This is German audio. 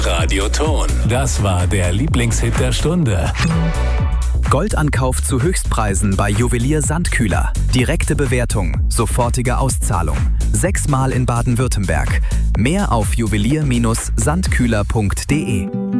Radioton. Das war der Lieblingshit der Stunde. Goldankauf zu Höchstpreisen bei Juwelier Sandkühler. Direkte Bewertung, sofortige Auszahlung. 6-mal in Baden-Württemberg. Mehr auf juwelier-sandkühler.de.